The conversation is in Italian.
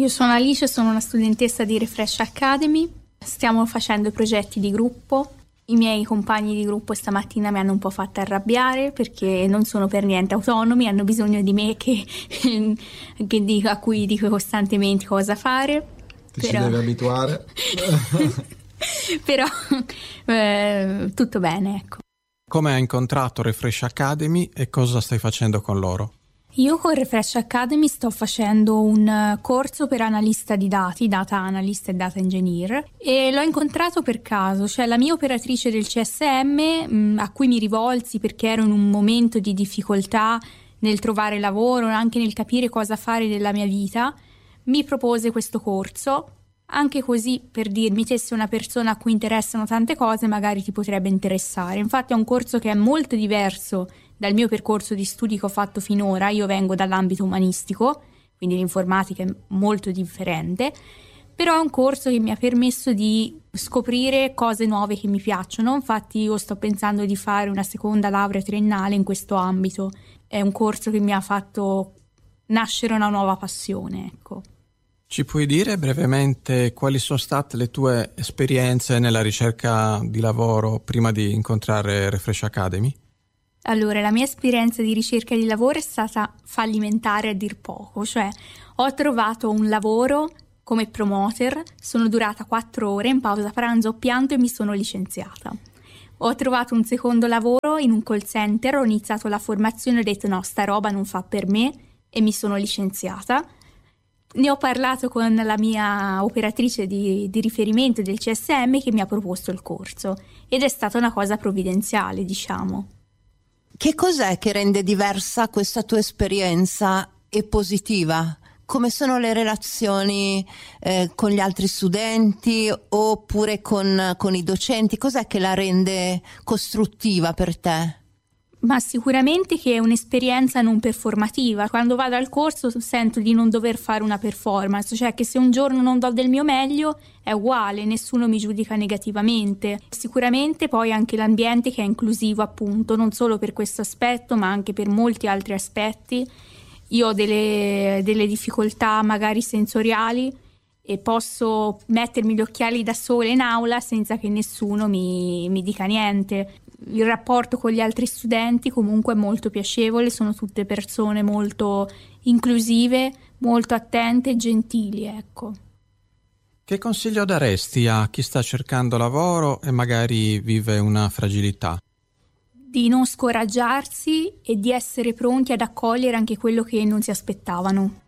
Io sono Alice, sono una studentessa di Refresh Academy. Stiamo facendo progetti di gruppo. I miei compagni di gruppo stamattina mi hanno un po' fatta arrabbiare perché non sono per niente autonomi, hanno bisogno di me a cui dico costantemente cosa fare. Ti ci devi abituare. Però tutto bene, ecco. Come hai incontrato Refresh Academy e cosa stai facendo con loro? Io con Refresh Academy sto facendo un corso per analista di dati, data analyst e data engineer, e l'ho incontrato per caso, cioè la mia operatrice del CSM a cui mi rivolsi perché ero in un momento di difficoltà nel trovare lavoro, anche nel capire cosa fare della mia vita, mi propose questo corso, anche così per dirmi che se una persona a cui interessano tante cose magari ti potrebbe interessare. Infatti è un corso che è molto diverso dal mio percorso di studi che ho fatto finora. Io vengo dall'ambito umanistico, quindi l'informatica è molto differente, però è un corso che mi ha permesso di scoprire cose nuove che mi piacciono. Infatti io sto pensando di fare una seconda laurea triennale in questo ambito. È un corso che mi ha fatto nascere una nuova passione, ecco. Ci puoi dire brevemente quali sono state le tue esperienze nella ricerca di lavoro prima di incontrare Refresh Academy? Allora, la mia esperienza di ricerca di lavoro è stata fallimentare a dir poco, cioè ho trovato un lavoro come promoter, sono durata 4 ore, in pausa pranzo ho pianto e mi sono licenziata. Ho trovato un secondo lavoro in un call center, ho iniziato la formazione e ho detto no, sta roba non fa per me e mi sono licenziata. Ne ho parlato con la mia operatrice di riferimento del CSM che mi ha proposto il corso ed è stata una cosa provvidenziale, diciamo. Che cos'è che rende diversa questa tua esperienza e positiva? Come sono le relazioni con gli altri studenti oppure con i docenti? Cos'è che la rende costruttiva per te? Ma sicuramente che è un'esperienza non performativa. Quando vado al corso sento di non dover fare una performance, cioè che se un giorno non do del mio meglio è uguale, nessuno mi giudica negativamente. Sicuramente poi anche l'ambiente che è inclusivo, appunto, non solo per questo aspetto ma anche per molti altri aspetti. Io ho delle difficoltà magari sensoriali e posso mettermi gli occhiali da sole in aula senza che nessuno mi dica niente. Il rapporto con gli altri studenti comunque è molto piacevole, sono tutte persone molto inclusive, molto attente e gentili, ecco. Che consiglio daresti a chi sta cercando lavoro e magari vive una fragilità? Di non scoraggiarsi e di essere pronti ad accogliere anche quello che non si aspettavano.